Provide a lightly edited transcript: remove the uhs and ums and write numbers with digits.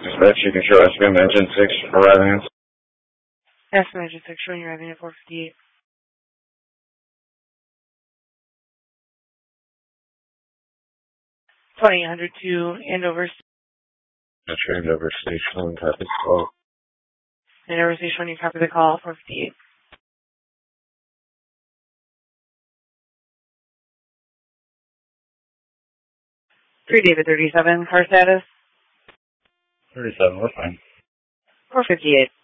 Dispatch, you can show SBM Engine 6 arriving in. SBM Engine 6 showing you arriving at 458. 2000 to Andover. Metro Andover Station, copy the call. Andover Station, you copy the call, 458. David 37, car status? 37, we're fine. 458.